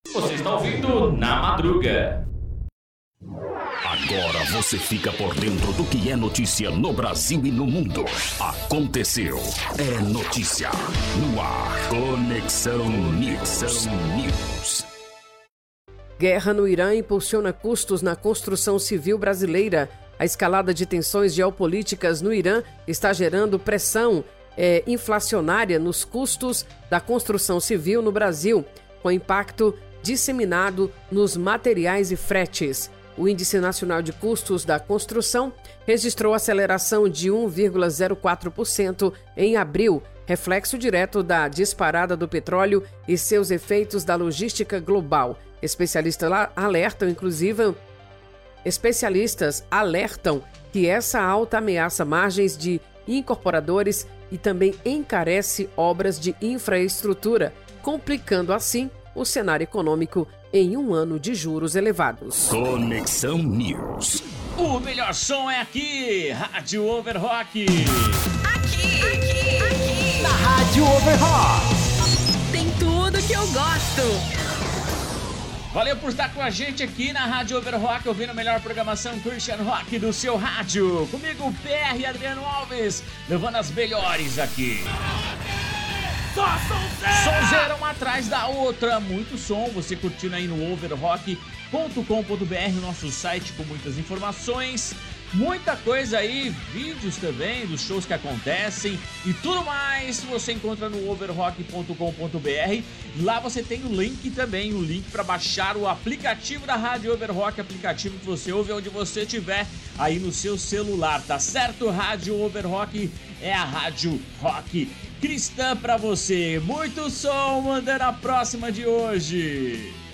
Você está ouvindo Na Madruga. Agora você fica por dentro do que é notícia no Brasil e no mundo. Aconteceu. É notícia. No ar. Conexão News. Guerra no Irã impulsiona custos na construção civil brasileira. A escalada de tensões geopolíticas no Irã está gerando pressão inflacionária nos custos da construção civil no Brasil, com impacto disseminado nos materiais e fretes. O Índice Nacional de Custos da Construção registrou aceleração de 1,04% em abril, reflexo direto da disparada do petróleo e seus efeitos da logística global. Especialistas alertam que essa alta ameaça margens de incorporadores e também encarece obras de infraestrutura, complicando assim o cenário econômico em um ano de juros elevados. Conexão News. O melhor som é aqui, Rádio Overrock. Aqui. Na Rádio Overrock. Tem tudo que eu gosto. Valeu por estar com a gente aqui na Rádio Overrock, ouvindo a melhor programação Christian Rock do seu rádio. Comigo, PR e Adriano Alves, levando as melhores aqui. Sonzeira uma atrás da outra, muito som, você curtindo aí no overrock.com.br, nosso site com muitas informações, muita coisa aí, vídeos também dos shows que acontecem e tudo mais você encontra no overrock.com.br. Lá você tem o link também, o link para baixar o aplicativo da Rádio Overrock, aplicativo que você ouve onde você estiver aí no seu celular, tá certo? Rádio Overrock é a Rádio Rock cristã pra você. Muito som, mandando a próxima de hoje.